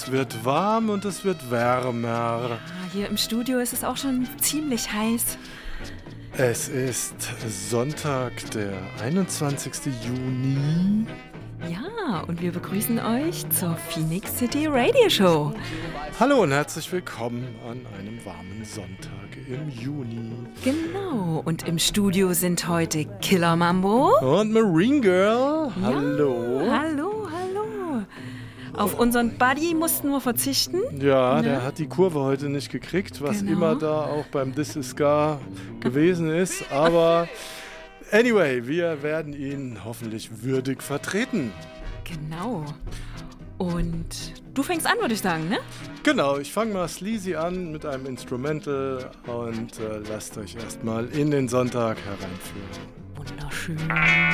Es wird warm und es wird wärmer. Ja, hier im Studio ist es auch schon ziemlich heiß. Es ist Sonntag, der 21. Juni. Ja, und wir begrüßen euch zur Phoenix City Radio Show. Hallo und herzlich willkommen an einem warmen Sonntag im Juni. Genau, und im Studio sind heute Killer Mambo Und Marine Girl. Hallo. Ja, hallo. Auf unseren Buddy mussten wir verzichten. Ja, der hat die Kurve heute nicht gekriegt, was immer da auch beim This Is Scar gewesen ist. Aber anyway, wir werden ihn hoffentlich würdig vertreten. Genau. Und du fängst an, würde ich sagen, ne? Genau, ich fange mal sleazy an mit einem Instrumental und lasst euch erstmal in den Sonntag hereinführen. Wunderschön.